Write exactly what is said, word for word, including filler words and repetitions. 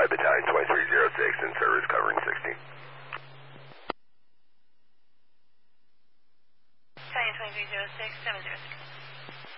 Battalion twenty-three oh six in service covering sixteen. Battalion twenty-three oh six, seven zero six.